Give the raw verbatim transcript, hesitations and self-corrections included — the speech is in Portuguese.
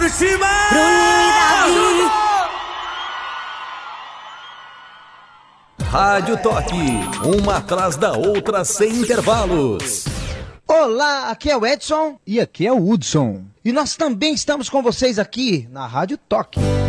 Cima! Rádio Toque, uma atrás da outra sem intervalos. Olá, aqui é o Edson e aqui é o Hudson. E nós também estamos com vocês aqui na Rádio Toque.